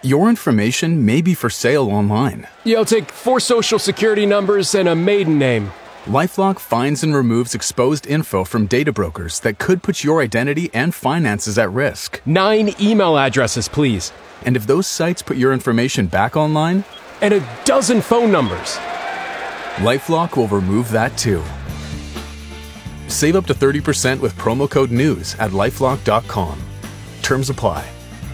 your information may be for sale online. Yeah, I'll take 4 social security numbers and a maiden name. LifeLock finds and removes exposed info from data brokers that could put your identity and finances at risk. 9 email addresses, please. And if those sites put your information back online, And a dozen phone numbers. LifeLock will remove that too. Save up to 30% with promo code NEWS at LifeLock.com. Terms apply.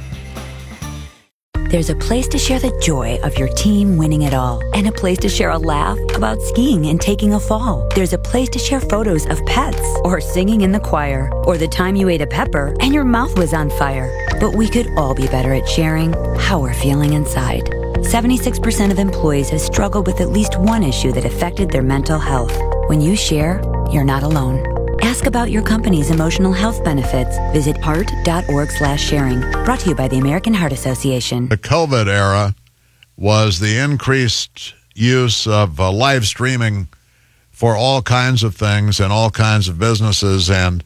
There's a place to share the joy of your team winning it all, and a place to share a laugh about skiing and taking a fall. There's a place to share photos of pets, or singing in the choir, or the time you ate a pepper and your mouth was on fire. But we could all be better at sharing how we're feeling inside. 76% of employees have struggled with at least one issue that affected their mental health. When you share, you're not alone. Ask about your company's emotional health benefits. Visit heart.org/sharing. Brought to you by the American Heart Association. The COVID era was the increased use of live streaming for all kinds of things and all kinds of businesses. And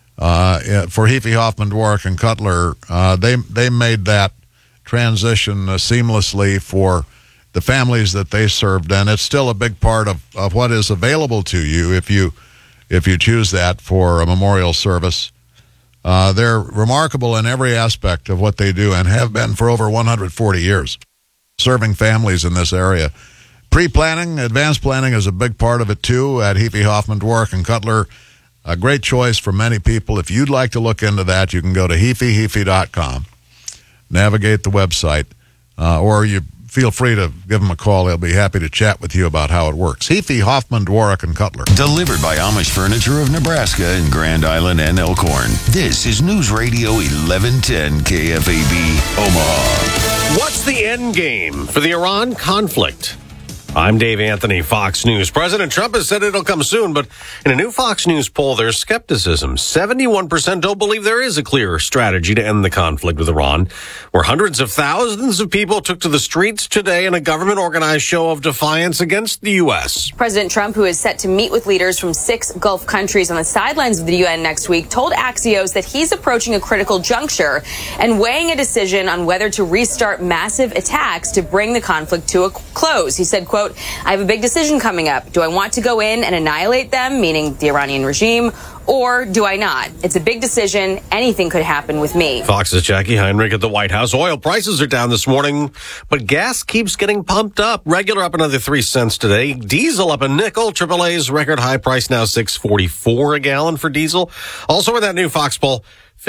for Hefe, Hoffman, Dworick, and Cutler, they made that transition seamlessly for the families that they served. And it's still a big part of what is available to you if you choose that for a memorial service. They're remarkable in every aspect of what they do and have been for over 140 years, serving families in this area. Pre-planning, advanced planning is a big part of it, too, at Hefe, Hoffman, Dworick, and Cutler. A great choice for many people. If you'd like to look into that, you can go to hefe.com, navigate the website, or you feel free to give them a call. They'll be happy to chat with you about how it works. Hefe, Hoffman, Dworick, and Cutler. Delivered by Amish Furniture of Nebraska in Grand Island and Elkhorn. This is News Radio 1110 KFAB, Omaha. What's the end game for the Iran conflict? I'm Dave Anthony, Fox News. President Trump has said it'll come soon, but in a new Fox News poll, there's skepticism. 71% don't believe there is a clear strategy to end the conflict with Iran, where hundreds of thousands of people took to the streets today in a government-organized show of defiance against the U.S. President Trump, who is set to meet with leaders from 6 Gulf countries on the sidelines of the UN next week, told Axios that he's approaching a critical juncture and weighing a decision on whether to restart massive attacks to bring the conflict to a close. He said, quote, I have a big decision coming up. Do I want to go in and annihilate them, meaning the Iranian regime, or do I not? It's a big decision. Anything could happen with me. Fox's Jackie Heinrich at the White House. Oil prices are down this morning, but gas keeps getting pumped up. Regular up another 3 cents today. Diesel up a nickel. AAA's record high price now $6.44 a gallon for diesel. Also in that new Fox poll,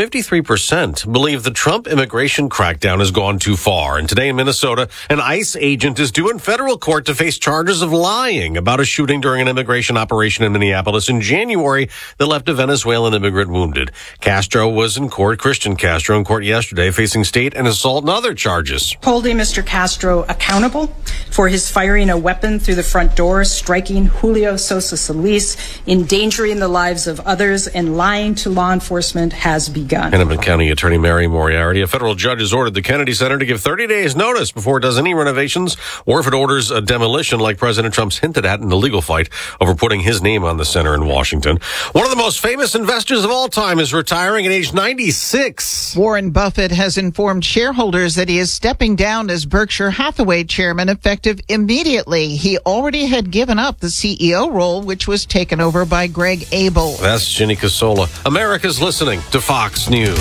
53% believe the Trump immigration crackdown has gone too far. And today in Minnesota, an ICE agent is due in federal court to face charges of lying about a shooting during an immigration operation in Minneapolis in January that left a Venezuelan immigrant wounded. Castro was in court, Christian Castro, in court yesterday, facing state and assault and other charges. Holding Mr. Castro accountable for his firing a weapon through the front door, striking Julio Sosa Solis, endangering the lives of others, and lying to law enforcement has begun. Hennepin County Attorney Mary Moriarty. A federal judge has ordered the Kennedy Center to give 30 days notice before it does any renovations or if it orders a demolition like President Trump's hinted at in the legal fight over putting his name on the center in Washington. One of the most famous investors of all time is retiring at age 96. Warren Buffett has informed shareholders that he is stepping down as Berkshire Hathaway chairman effective immediately. He already had given up the CEO role, which was taken over by Greg Abel. That's Ginny Casola. America's listening to Fox News.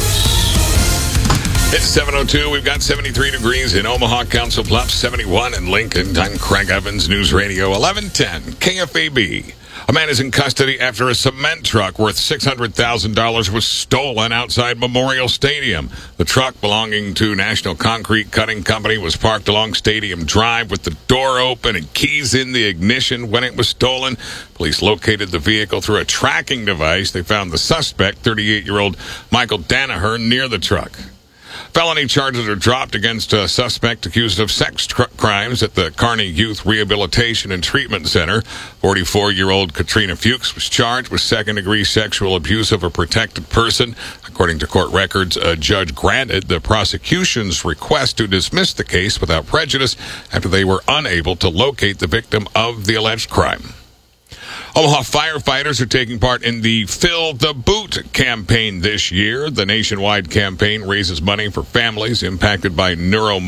It's 7:02. We've got 73 degrees in Omaha, Council Bluffs, 71 in Lincoln. I'm Craig Evans, News Radio 1110 KFAB. A man is in custody after a cement truck worth $600,000 was stolen outside Memorial Stadium. The truck belonging to National Concrete Cutting Company was parked along Stadium Drive with the door open and keys in the ignition when it was stolen. Police located the vehicle through a tracking device. They found the suspect, 38-year-old Michael Danaher, near the truck. Felony charges are dropped against a suspect accused of sex crimes at the Kearney Youth Rehabilitation and Treatment Center. 44-year-old Katrina Fuchs was charged with second-degree sexual abuse of a protected person. According to court records, a judge granted the prosecution's request to dismiss the case without prejudice after they were unable to locate the victim of the alleged crime. Omaha firefighters are taking part in the Fill the Boot campaign this year. The nationwide campaign raises money for families impacted by